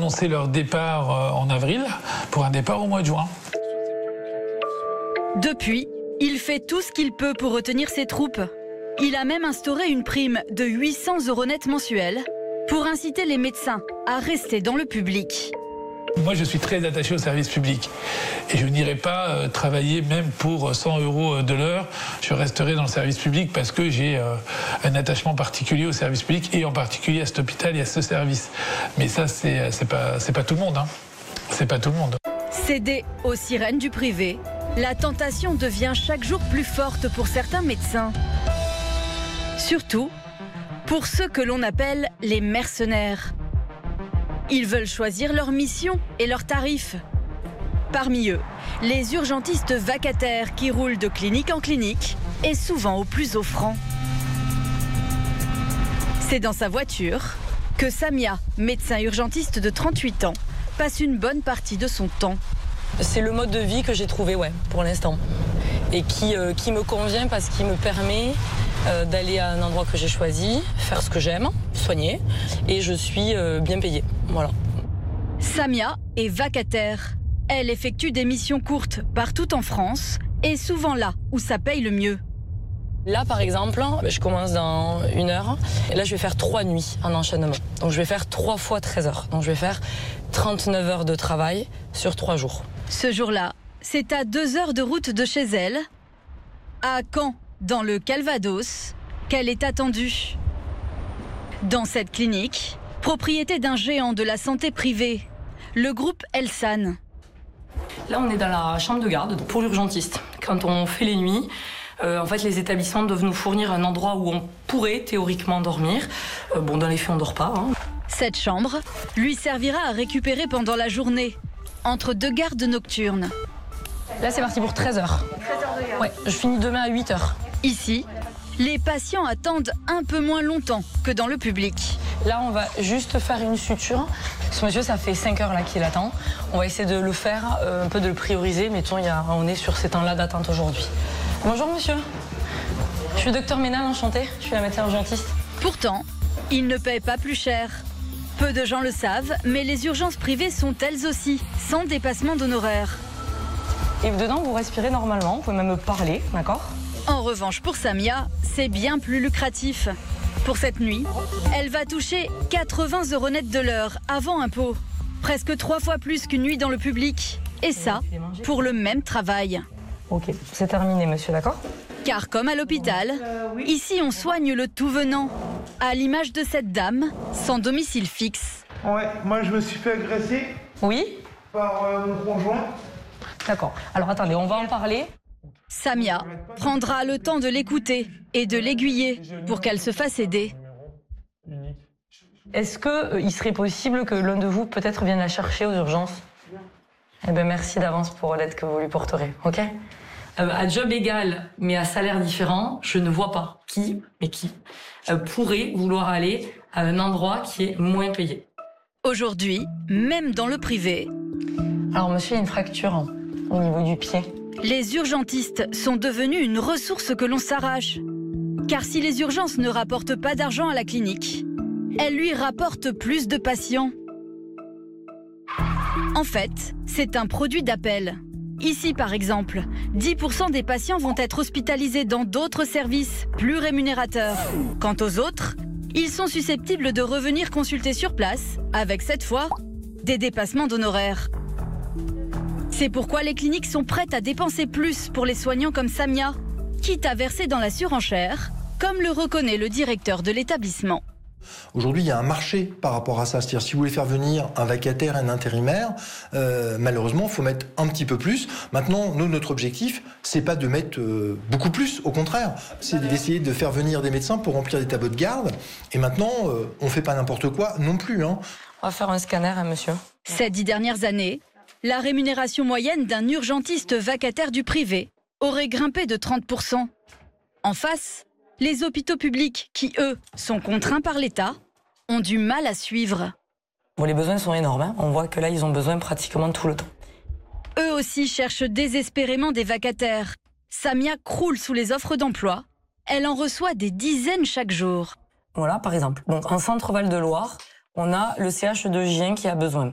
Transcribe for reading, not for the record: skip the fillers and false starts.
annoncé leur départ en avril pour un départ au mois de juin. Depuis, il fait tout ce qu'il peut pour retenir ses troupes. Il a même instauré une prime de 800 € net mensuels pour inciter les médecins à rester dans le public. Moi, je suis très attaché au service public et je n'irai pas travailler même pour 100 € de l'heure. Je resterai dans le service public parce que j'ai un attachement particulier au service public et en particulier à cet hôpital et à ce service. Mais ça, c'est pas tout le monde, hein. C'est pas tout le monde. Cédé aux sirènes du privé, la tentation devient chaque jour plus forte pour certains médecins. Surtout pour ceux que l'on appelle les mercenaires. Ils veulent choisir leur mission et leurs tarifs. Parmi eux, les urgentistes vacataires qui roulent de clinique en clinique et souvent au plus offrant. C'est dans sa voiture que Samia, médecin urgentiste de 38 ans, passe une bonne partie de son temps. C'est le mode de vie que j'ai trouvé, pour l'instant. Et qui me convient parce qu'il me permet d'aller à un endroit que j'ai choisi, faire ce que j'aime, soigner, et je suis bien payée. Voilà. Samia est vacataire. Elle effectue des missions courtes partout en France et souvent là où ça paye le mieux. Là, par exemple, je commence dans 1 heure. Et là, je vais faire 3 nuits en enchaînement. Donc, je vais faire 3 fois 13 heures. Donc, je vais faire 39 heures de travail sur 3 jours. Ce jour-là, c'est à 2 heures de route de chez elle, à Caen, dans le Calvados, qu'elle est attendue. Dans cette clinique, propriété d'un géant de la santé privée, le groupe Elsan. Là, on est dans la chambre de garde pour l'urgentiste. Quand on fait les nuits, en fait, les établissements doivent nous fournir un endroit où on pourrait théoriquement dormir. Dans les faits, on ne dort pas. Cette chambre lui servira à récupérer pendant la journée, entre 2 gardes nocturnes. Là, c'est parti pour 13 heures. 13 heures de garde. Ouais, je finis demain à 8 heures. Ici, les patients attendent un peu moins longtemps que dans le public. Là, on va juste faire une suture. Ce monsieur, ça fait 5 heures là qu'il attend. On va essayer de le faire, un peu de le prioriser. Mettons, on est sur ces temps-là d'attente aujourd'hui. Bonjour monsieur. Je suis docteur Ménal, enchantée. Je suis la médecin urgentiste. Pourtant, il ne paie pas plus cher. Peu de gens le savent, mais les urgences privées sont elles aussi, sans dépassement d'honoraires. Et dedans, vous respirez normalement, vous pouvez même parler, d'accord? En revanche, pour Samia, c'est bien plus lucratif. Pour cette nuit, elle va toucher 80 € net de l'heure, avant impôt. Presque 3 fois plus qu'une nuit dans le public. Et ça, pour le même travail. Ok, c'est terminé, monsieur, d'accord? Car comme à l'hôpital, ici on soigne le tout venant. À l'image de cette dame, sans domicile fixe. Ouais, moi je me suis fait agresser. Oui? Par mon conjoint. D'accord. Alors attendez, on va en parler. Samia prendra le temps de l'écouter et de l'aiguiller pour qu'elle se fasse aider. Est-ce qu'il serait possible que l'un de vous peut-être vienne la chercher aux urgences? Eh bien, merci d'avance pour l'aide que vous lui porterez, ok? À job égal, mais à salaire différent, je ne vois pas qui pourrait vouloir aller à un endroit qui est moins payé. Aujourd'hui, même dans le privé, alors monsieur, il y a une fracture au niveau du pied. Les urgentistes sont devenus une ressource que l'on s'arrache. Car si les urgences ne rapportent pas d'argent à la clinique, elles lui rapportent plus de patients. En fait, c'est un produit d'appel. Ici, par exemple, 10% des patients vont être hospitalisés dans d'autres services plus rémunérateurs. Quant aux autres, ils sont susceptibles de revenir consulter sur place, avec cette fois, des dépassements d'honoraires. C'est pourquoi les cliniques sont prêtes à dépenser plus pour les soignants comme Samia, quitte à verser dans la surenchère, comme le reconnaît le directeur de l'établissement. Aujourd'hui, il y a un marché par rapport à ça. C'est-à-dire, si vous voulez faire venir un vacataire et un intérimaire, malheureusement, il faut mettre un petit peu plus. Maintenant, nous, notre objectif, c'est pas de mettre beaucoup plus, au contraire. C'est d'essayer de faire venir des médecins pour remplir des tableaux de garde. Et maintenant, on fait pas n'importe quoi non plus. On va faire un scanner, monsieur. Ces 10 dernières années, la rémunération moyenne d'un urgentiste vacataire du privé aurait grimpé de 30%. En face, les hôpitaux publics, qui eux, sont contraints par l'État, ont du mal à suivre. Les besoins sont énormes. On voit que là, ils ont besoin pratiquement tout le temps. Eux aussi cherchent désespérément des vacataires. Samia croule sous les offres d'emploi. Elle en reçoit des dizaines chaque jour. Voilà, par exemple. Donc, en Centre-Val de Loire, on a le CH de Gien qui a besoin.